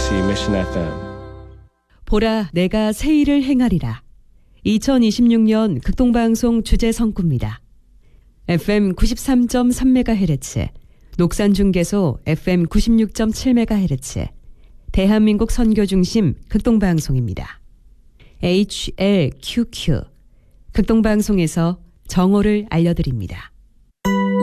KBC Mission FM. 보라, 내가 새 일을 행하리라. 2026년 극동방송 주제 성구입니다. FM 93.3MHz, 녹산중계소 FM 96.7MHz, 대한민국 선교중심 극동방송입니다. HLQQ, 극동방송에서 정오를 알려드립니다.